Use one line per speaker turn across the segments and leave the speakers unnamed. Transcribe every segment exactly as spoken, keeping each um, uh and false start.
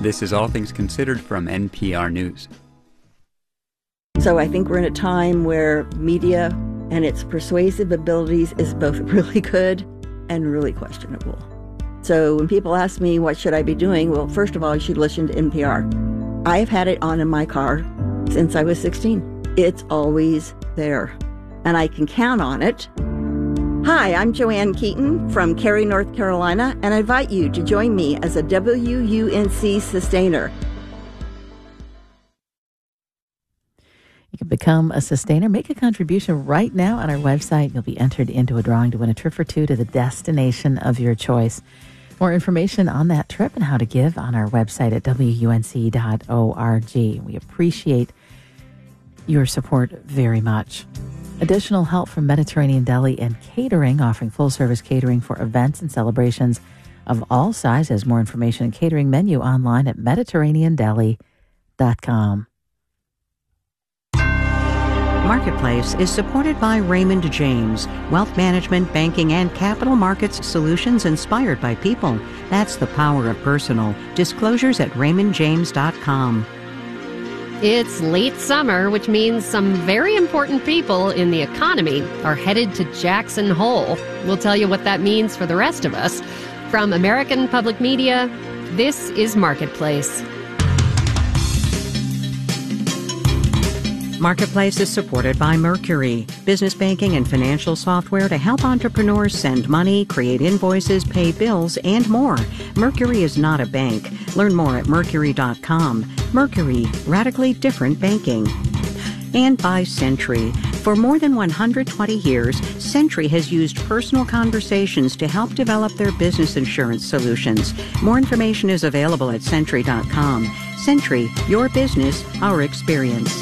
This is All Things Considered from N P R News.
So I think we're in a time where media and its persuasive abilities is both really good and really questionable. So when people ask me what should I be doing, well, first of all, you should listen to N P R. I've had it on in my car since I was sixteen. It's always there, and I can count on it. Hi, I'm Joanne Keaton from Cary, North Carolina, and I invite you to join me as a W U N C sustainer.
You can become a sustainer. Make a contribution right now on our website. You'll be entered into a drawing to win a trip or two to the destination of your choice. More information on that trip and how to give on our website at W U N C dot org. We appreciate your support very much. Additional help from Mediterranean Deli and Catering, offering full-service catering for events and celebrations of all sizes. More information and catering menu online at mediterranean deli dot com.
Marketplace is supported by Raymond James, wealth management, banking, and capital markets solutions inspired by people. That's the power of personal. Disclosures at raymond james dot com.
It's late summer, which means some very important people in the economy are headed to Jackson Hole. We'll tell you what that means for the rest of us. From American Public Media, this is Marketplace.
Marketplace is supported by Mercury, business banking and financial software to help entrepreneurs send money, create invoices, pay bills, and more. Mercury is not a bank. Learn more at mercury dot com. Mercury, radically different banking. And by Sentry. For more than one hundred twenty years, Sentry has used personal conversations to help develop their business insurance solutions. More information is available at sentry dot com. Sentry, your business, our experience.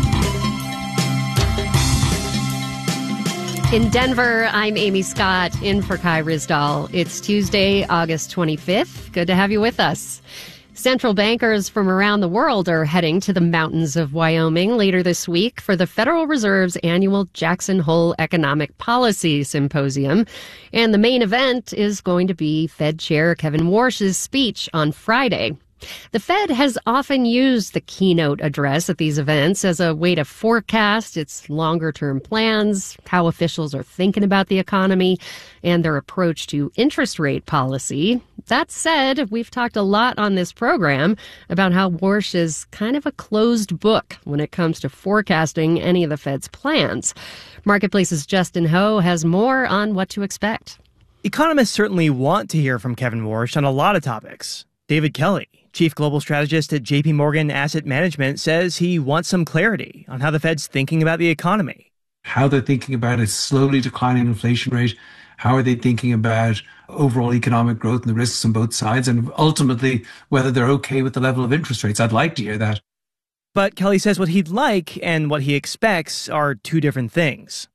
In Denver, I'm Amy Scott, in for Kai Ryssdal. It's Tuesday, August twenty-fifth. Good to have you with us. Central bankers from around the world are heading to the mountains of Wyoming later this week for the Federal Reserve's annual Jackson Hole Economic Policy Symposium. And the main event is going to be Fed Chair Kevin Warsh's speech on Friday. The Fed has often used the keynote address at these events as a way to forecast its longer-term plans, how officials are thinking about the economy, and their approach to interest rate policy. That said, we've talked a lot on this program about how Warsh is kind of a closed book when it comes to forecasting any of the Fed's plans. Marketplace's Justin Ho has more on what to expect.
Economists certainly want to hear from Kevin Warsh on a lot of topics. David Kelly, Chief Global Strategist at J P Morgan Asset Management, says he wants some clarity on how the Fed's thinking about the economy.
How they're thinking about a slowly declining inflation rate, how are they thinking about overall economic growth and the risks on both sides, and ultimately whether they're okay with the level of interest rates. I'd like to hear that.
But Kelly says what he'd like and what he expects are two different things.